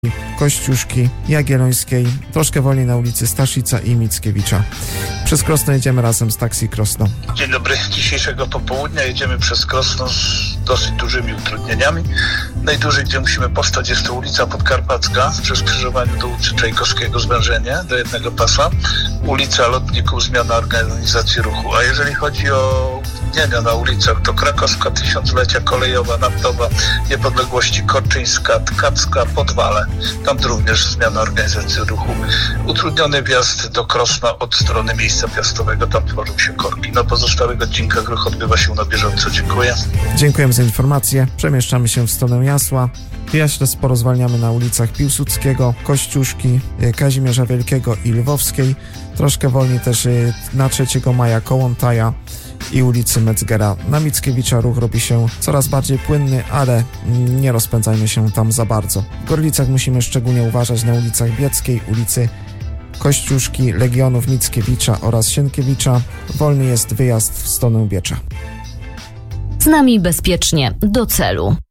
Kościuszki, Jagiellońskiej, troszkę wolniej na ulicy Staszica i Mickiewicza. Przez Krosno jedziemy razem z Taksi Krosno. Dzień dobry. Dzisiejszego popołudnia jedziemy przez Krosno z dosyć dużymi utrudnieniami. Najdłużej, gdzie musimy powstać, jest to ulica Podkarpacka przy skrzyżowaniu do ulicy Czajkowskiego, zwężenie do jednego pasa. Ulica Lotników, zmiana organizacji ruchu. A jeżeli chodzi o utrudnienia na ulicach, to Krakowska, Tysiąclecia, Kolejowa, Naftowa, Niepodległości, Korczyńska, Tkacka, Podwale. Tam również zmiana organizacji ruchu. Utrudniony wjazd do Krosna od strony miejsca piastowego, tam tworzą się korki. Na pozostałych odcinkach ruch odbywa się na bieżąco. Dziękuję. Dziękujemy za informację. Przemieszczamy się w stronę Jasła. W Jaśle sporo zwalniamy na ulicach Piłsudskiego, Kościuszki, Kazimierza Wielkiego i Lwowskiej. Troszkę wolniej też na 3 Maja, Kołątaja i ulicy Metzgera. Na Mickiewicza ruch robi się coraz bardziej płynny, ale nie rozpędzajmy się tam za bardzo. W Gorlicach musimy szczególnie uważać na ulicach Bieckiej, ulicy Kościuszki, Legionów, Mickiewicza oraz Sienkiewicza. Wolny jest wyjazd w stronę Biecza. Z nami bezpiecznie do celu.